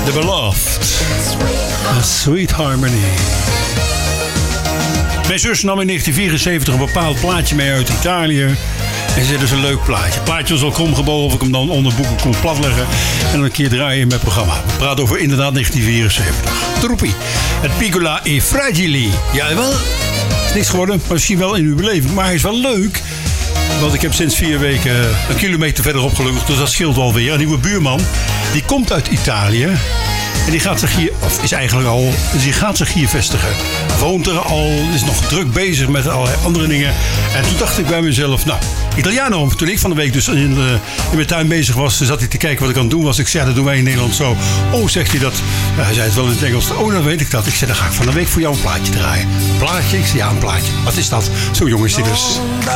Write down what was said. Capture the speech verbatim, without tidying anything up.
The Beloved. A Sweet Harmony. Mijn zus nam in negentien vierenzeventig een bepaald plaatje mee uit Italië. En ze zei, dat is een leuk plaatje. Het plaatje was al kromgebogen of ik hem dan onder boeken kon platleggen. En dan een keer draaien in mijn programma. We praten over inderdaad negentien vierenzeventig. Troepie. Het Piccola e Fragili. Jawel. Is niks geworden, maar misschien wel in uw beleving. Maar hij is wel leuk. Want ik heb sinds vier weken een kilometer verderop gelukkig. Dus dat scheelt alweer. Een nieuwe buurman. Die komt uit Italië. En die gaat zich hier, of is eigenlijk al, dus die gaat zich hier vestigen. Woont er al, is nog druk bezig met allerlei andere dingen. En toen dacht ik bij mezelf, nou, Italiano. Toen ik van de week dus in, de, in mijn tuin bezig was, zat hij te kijken wat ik aan het doen was. Ik zei, dat doen wij in Nederland zo. Oh, zegt hij dat. Ja, hij zei het wel in het Engels. Oh, dan weet ik dat. Ik zei, dan ga ik van de week voor jou een plaatje draaien. Een plaatje? Ik zei, ja, een plaatje. Wat is dat? Zo jong is hij dus.